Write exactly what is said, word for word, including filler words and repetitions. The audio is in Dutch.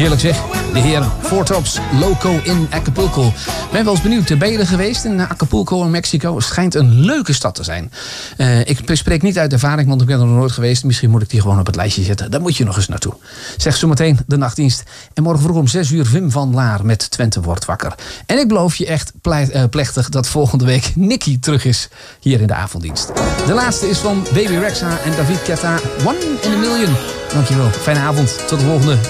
Heerlijk zeg, de heer Four Tops, Loco in Acapulco. Ik ben wel eens benieuwd, ben je er geweest in Acapulco in Mexico? Het schijnt een leuke stad te zijn. Uh, ik spreek niet uit ervaring, want ik ben er nog nooit geweest. Misschien moet ik die gewoon op het lijstje zetten. Daar moet je nog eens naartoe. Zeg zometeen de nachtdienst. En morgen vroeg om zes uur Wim van Laar met Twente wordt wakker. En ik beloof je echt plechtig dat volgende week Nicky terug is hier in de avonddienst. De laatste is van Baby Rexha en David Guetta. One in a Million. Dankjewel. Fijne avond. Tot de volgende.